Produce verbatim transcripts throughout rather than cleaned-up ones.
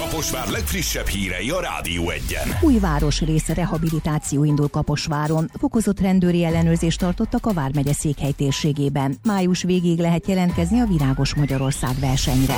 Kaposvár legfrissebb hírei a Rádió Egyen. Új városrész rehabilitáció indul Kaposváron. Fokozott rendőri ellenőrzést tartottak a vármegye székhely térségében. Május végéig lehet jelentkezni a Virágos Magyarország versenyre.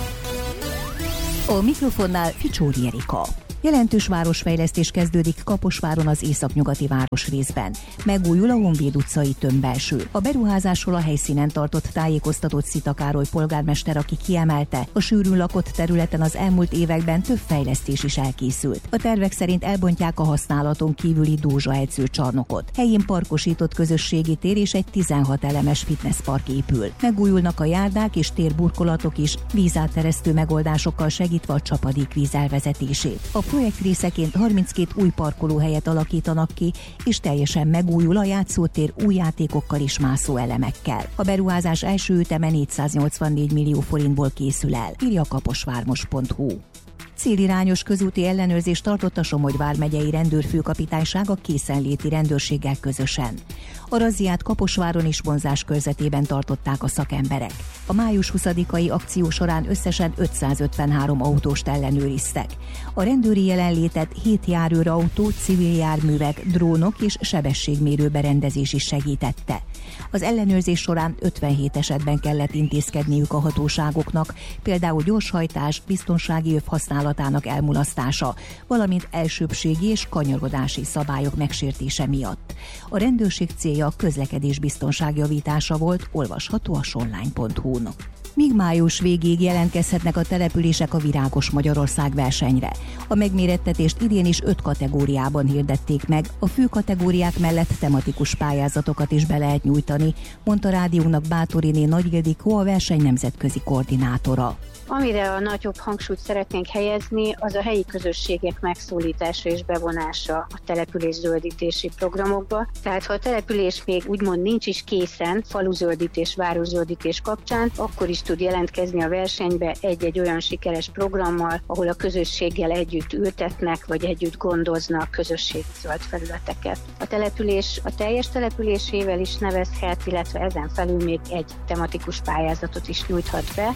A mikrofonnál Ficsóri Erika. Jelentős városfejlesztés kezdődik Kaposváron az északnyugati városrészben. Megújul a Honvéd utcai tömbbelső. A beruházásról a helyszínen tartott tájékoztatott Szita Károly polgármester, aki kiemelte, a sűrűn lakott területen az elmúlt években több fejlesztés is elkészült. A tervek szerint elbontják a használaton kívüli Dózsa edzőcsarnokot. Helyén parkosított közösségi tér és egy tizenhat elemes fitnesspark épül. Megújulnak a járdák és térburkolatok is, vízátteresztő megoldásokkal segítve a csapadékvíz elvezetését. A projekt részeként harminckét új parkolóhelyet alakítanak ki, és teljesen megújul a játszótér új játékokkal és mászó elemekkel. A beruházás első üteme négyszáznyolcvannégy millió forintból készül el, írja kaposvármos pont hu. Célirányos közúti ellenőrzést tartott a Somogy vármegyei rendőrfőkapitányság a készenléti rendőrséggel közösen. A razziát Kaposváron is vonzás körzetében tartották a szakemberek. A május huszadikai akció során összesen ötszázötvenhárom autóst ellenőriztek. A rendőri jelenlétet hét járőrautó, civil járművek, drónok és sebességmérő berendezés is segítette. Az ellenőrzés során ötvenhét esetben kellett intézkedniük a hatóságoknak, például gyorshajtás, biztonsági öv használatának elmulasztása, valamint elsőbbségi és kanyarodási szabályok megsértése miatt. A rendőrség célja a közlekedés biztonság javítása volt, olvasható a sonline pont hu-n. Míg május végéig jelentkezhetnek a települések a Virágos Magyarország versenyre. A megmérettetést idén is öt kategóriában hirdették meg, a fő kategóriák mellett tematikus pályázatokat is be lehet nyújtani, mondta rádiónak Báthoriné Nagy Ildikó, a verseny nemzetközi koordinátora. Amire a nagyobb hangsúlyt szeretnénk helyezni, az a helyi közösségek megszólítása és bevonása a település zöldítési programokba. Tehát ha a település még úgymond nincs is készen faluzöldítés, városzöldítés kapcsán, akkor is tud jelentkezni a versenybe egy-egy olyan sikeres programmal, ahol a közösséggel együtt ültetnek, vagy együtt gondoznak közösségi zöld felületeket. A település a teljes településével is nevezhet, illetve ezen felül még egy tematikus pályázatot is nyújthat be.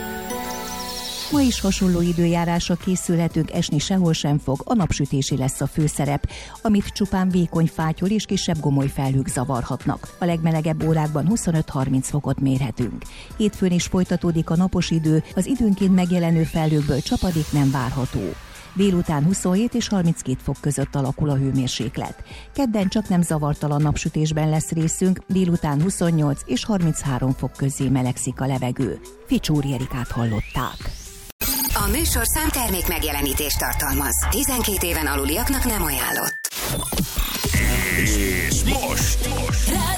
Ma is hasonló időjárásra készülhetünk, esni sehol sem fog, a napsütési lesz a főszerep, amit csupán vékony fátyol és kisebb gomoly felhők zavarhatnak. A legmelegebb órákban huszonöt-harminc fokot mérhetünk. Hétfőn is folytatódik a napos idő, az időnként megjelenő felhőkből csapadék nem várható. Délután huszonhét és harminckét fok között alakul a hőmérséklet. Kedden csak nem zavartalan napsütésben lesz részünk, délután huszonnyolc és harminchárom fok közé melegszik a levegő. Ficsóri Erikát hallották. A műsorszám termék megjelenítést tartalmaz. tizenkét éven aluliaknak nem ajánlott. És most! most.